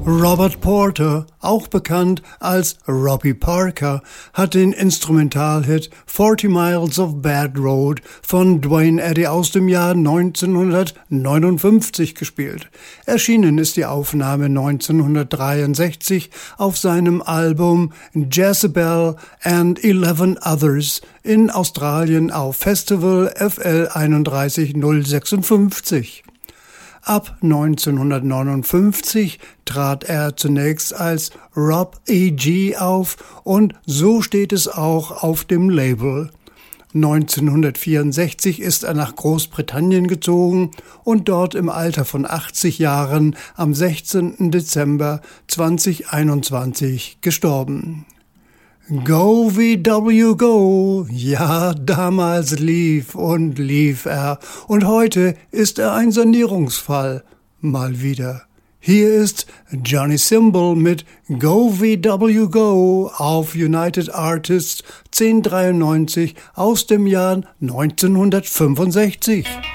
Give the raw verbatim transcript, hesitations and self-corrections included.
Robert Porter, auch bekannt als Robbie Parker, hat den Instrumentalhit forty Miles of Bad Road von Duane Eddy aus dem Jahr neunzehnhundertneunundfünfzig gespielt. Erschienen ist die Aufnahme neunzehnhundertdreiundsechzig auf seinem Album Jezebel and Eleven Others in Australien auf Festival F L eins eins null sechs. Ab neunzehnhundertneunundfünfzig trat er zunächst als Rob E G auf und so steht es auch auf dem Label. neunzehnhundertvierundsechzig ist er nach Großbritannien gezogen und dort im Alter von achtzig Jahren am sechzehnten Dezember zweitausendeinundzwanzig gestorben. Go V W Go, ja, damals lief und lief er und heute ist er ein Sanierungsfall, mal wieder. Hier ist Johnny Cymbal mit Go V W Go auf United Artists zehn dreiundneunzig aus dem Jahr neunzehnhundertfünfundsechzig.